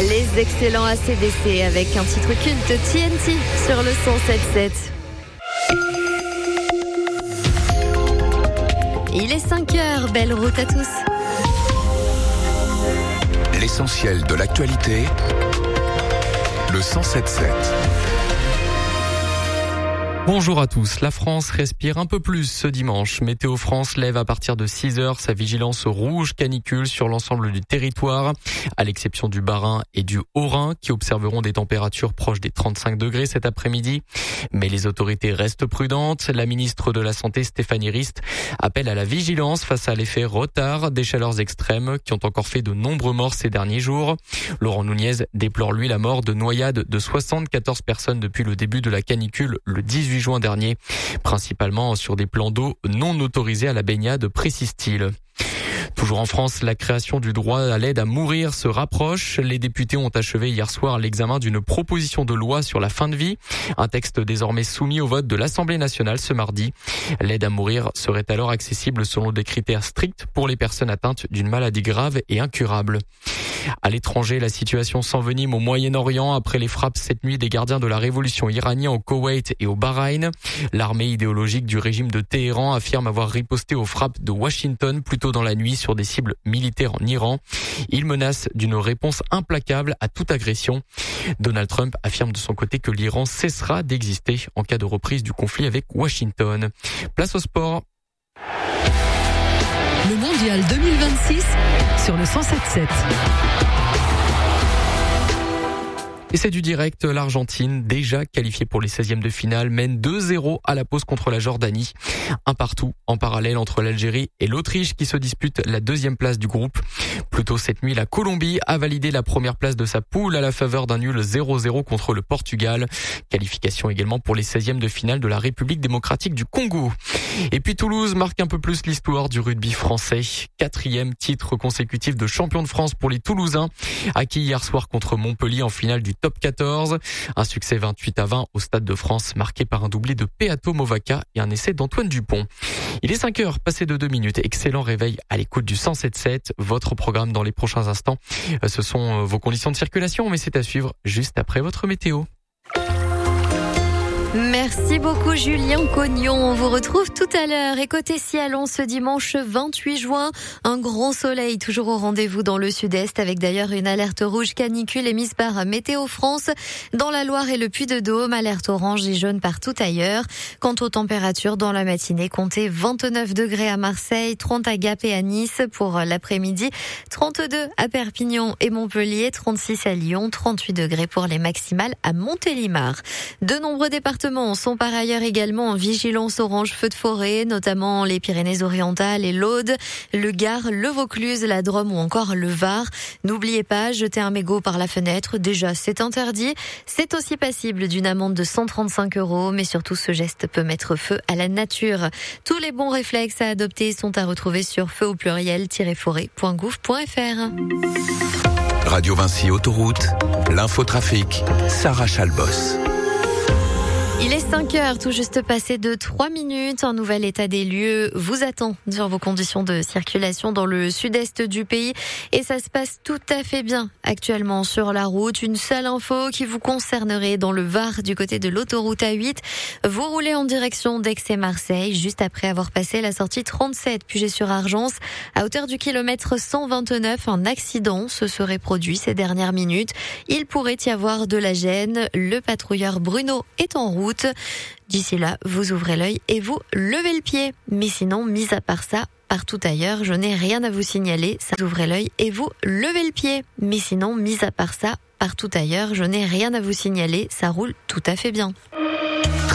Les excellents AC/DC avec un titre culte TNT sur le 107.7. Il est 5h, belle route à tous. L'essentiel de l'actualité, le 107.7. Bonjour à tous. La France respire un peu plus ce dimanche. Météo France lève à partir de 6h sa vigilance rouge canicule sur l'ensemble du territoire, à l'exception du Bas-Rhin et du Haut-Rhin qui observeront des températures proches des 35 degrés cet après-midi. Mais les autorités restent prudentes. La ministre de la Santé, Stéphanie Rist, appelle à la vigilance face à l'effet retard des chaleurs extrêmes qui ont encore fait de nombreux morts ces derniers jours. Laurent Nunez déplore lui la mort de noyades de 74 personnes depuis le début de la canicule le 18 juin dernier, principalement sur des plans d'eau non autorisés à la baignade, précise-t-il. Toujours en France, la création du droit à l'aide à mourir se rapproche. Les députés ont achevé hier soir l'examen d'une proposition de loi sur la fin de vie, un texte désormais soumis au vote de l'Assemblée nationale ce mardi. L'aide à mourir serait alors accessible selon des critères stricts pour les personnes atteintes d'une maladie grave et incurable. À l'étranger, la situation s'envenime au Moyen-Orient après les frappes cette nuit des gardiens de la révolution iranien au Koweït et au Bahreïn. L'armée idéologique du régime de Téhéran affirme avoir riposté aux frappes de Washington plus tôt dans la nuit sur des cibles militaires en Iran. Il menace d'une réponse implacable à toute agression. Donald Trump affirme de son côté que l'Iran cessera d'exister en cas de reprise du conflit avec Washington. Place au sport. Le mondial 2026 sur le 107.7. Et c'est du direct, l'Argentine, déjà qualifiée pour les 16e de finale, mène 2-0 à la pause contre la Jordanie. Un partout en parallèle entre l'Algérie et l'Autriche qui se disputent la deuxième place du groupe. Plus tôt cette nuit, la Colombie a validé la première place de sa poule à la faveur d'un nul 0-0 contre le Portugal. Qualification également pour les 16e de finale de la République démocratique du Congo. Et puis Toulouse marque un peu plus l'histoire du rugby français. 4e titre consécutif de champion de France pour les Toulousains, acquis hier soir contre Montpellier en finale du Top 14. Un succès 28-20 au Stade de France, marqué par un doublé de Peato Movaca et un essai d'Antoine Dupont. Il est 5h, passé de 2 minutes. Excellent réveil à l'écoute du 107.7. Votre programme dans les prochains instants, ce sont vos conditions de circulation, mais c'est à suivre juste après votre météo. Merci beaucoup Julien Cognon. On vous retrouve tout à l'heure. Et côté ciel, ce dimanche 28 juin, un grand soleil toujours au rendez-vous dans le sud-est, avec d'ailleurs une alerte rouge canicule émise par Météo France dans la Loire et le Puy-de-Dôme, alerte orange et jaune partout ailleurs. Quant aux températures, dans la matinée, comptez 29 degrés à Marseille, 30 à Gap et à Nice pour l'après-midi, 32 à Perpignan et Montpellier, 36 à Lyon, 38 degrés pour les maximales à Montélimar. De nombreux départements sont par ailleurs également en vigilance orange feu de forêt, notamment les Pyrénées-Orientales et l'Aude, le Gard, le Vaucluse, la Drôme ou encore le Var. N'oubliez pas, jeter un mégot par la fenêtre, déjà c'est interdit. C'est aussi passible d'une amende de 135 €, mais surtout ce geste peut mettre feu à la nature. Tous les bons réflexes à adopter sont à retrouver sur feu au pluriel-forêt.gouv.fr. Radio Vinci Autoroute, l'infotrafic, Sarah Chalbos. Il est 5h, tout juste passé de 3 minutes. Un nouvel état des lieux vous attend sur vos conditions de circulation dans le sud-est du pays. Et ça se passe tout à fait bien actuellement sur la route. Une seule info qui vous concernerait dans le Var du côté de l'autoroute A8. Vous roulez en direction d'Aix et Marseille juste après avoir passé la sortie 37 Puget-sur-Argence. À hauteur du kilomètre 129, un accident se serait produit ces dernières minutes. Il pourrait y avoir de la gêne. Le patrouilleur Bruno est en route. D'ici là, vous ouvrez l'œil et vous levez le pied. Mais sinon, mis à part ça, partout ailleurs, je n'ai rien à vous signaler. Ça, vous ouvrez l'œil et vous levez le pied. Mais sinon, mis à part ça, partout ailleurs, je n'ai rien à vous signaler. Ça roule tout à fait bien.